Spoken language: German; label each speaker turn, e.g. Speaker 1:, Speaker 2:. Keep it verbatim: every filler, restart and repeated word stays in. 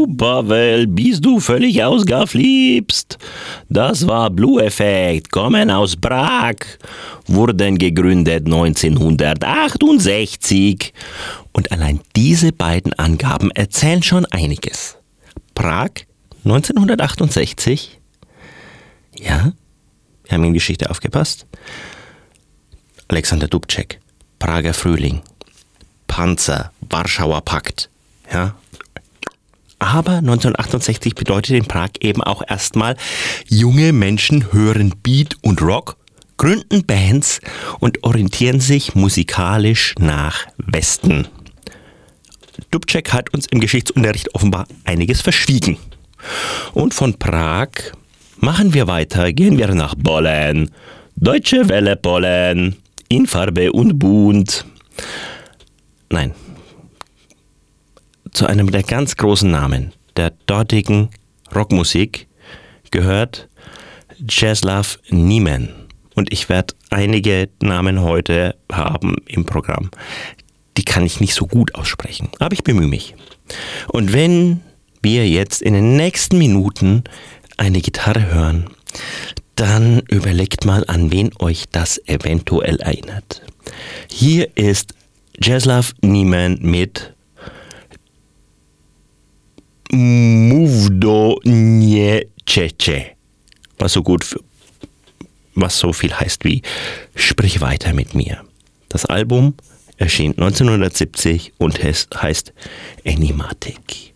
Speaker 1: Du, Pavel, bist du völlig ausgeflipst? Das war Blue Effect, kommen aus Prag, wurden gegründet neunzehnhundertachtundsechzig. Und allein diese beiden Angaben erzählen schon einiges. Prag, neunzehnhundertachtundsechzig? Ja, wir haben in die Geschichte aufgepasst. Alexander Dubček, Prager Frühling, Panzer, Warschauer Pakt, ja. Aber neunzehnhundertachtundsechzig bedeutet in Prag eben auch erstmal, junge Menschen hören Beat und Rock, gründen Bands und orientieren sich musikalisch nach Westen. Dubček hat uns im Geschichtsunterricht offenbar einiges verschwiegen. Und von Prag machen wir weiter, gehen wir nach Polen. Deutsche Welle Polen, in Farbe und bunt. Nein. Zu einem der ganz großen Namen der dortigen Rockmusik gehört Czesław Niemen. Und ich werde einige Namen heute haben im Programm. Die kann ich nicht so gut aussprechen, aber ich bemühe mich. Und wenn wir jetzt in den nächsten Minuten eine Gitarre hören, dann überlegt mal, an wen euch das eventuell erinnert. Hier ist Czesław Niemen mit Mówdo nie Czeche, was so gut für, was so viel heißt wie Sprich weiter mit mir. Das Album erschien neunzehnhundertsiebzig und heißt Enigmatic.